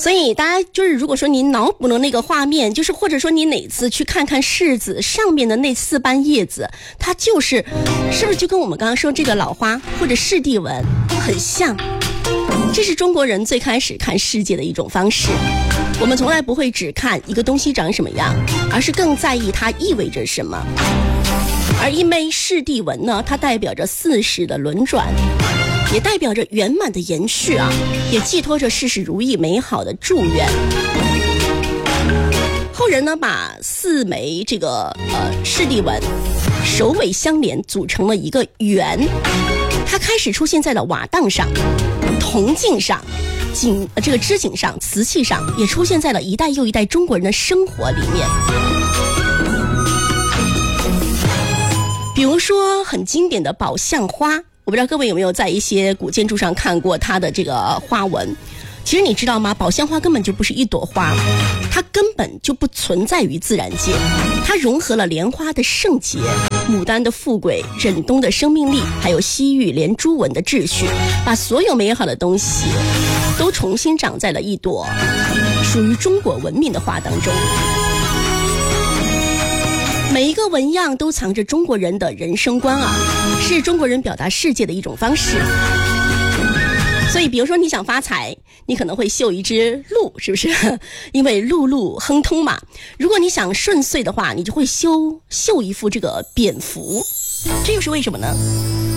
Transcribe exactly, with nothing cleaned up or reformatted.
所以大家就是如果说你脑补了那个画面，就是或者说你哪次去看看柿子上面的那四瓣叶子，它就是是不是就跟我们刚刚说这个老花或者柿地纹很像？这是中国人最开始看世界的一种方式。我们从来不会只看一个东西长什么样，而是更在意它意味着什么。而一枚柿地纹呢，它代表着四时的轮转，也代表着圆满的延续啊，也寄托着事事如意美好的祝愿。后人呢，把四枚这个呃柿地纹首尾相连，组成了一个圆。它开始出现在了瓦当上、铜镜上、锦这个织锦上、瓷器上，也出现在了一代又一代中国人的生活里面。比如说很经典的宝相花，我不知道各位有没有在一些古建筑上看过它的这个花纹。其实你知道吗？宝相花根本就不是一朵花，它根本就不存在于自然界，它融合了莲花的圣洁、牡丹的富贵、忍冬的生命力，还有西域连珠纹的秩序，把所有美好的东西都重新长在了一朵属于中国文明的花当中。每一个纹样都藏着中国人的人生观啊，是中国人表达世界的一种方式。所以比如说你想发财，你可能会绣一只鹿，是不是？因为路路亨通嘛。如果你想顺遂的话，你就会绣绣一副这个蝙蝠。这又是为什么呢？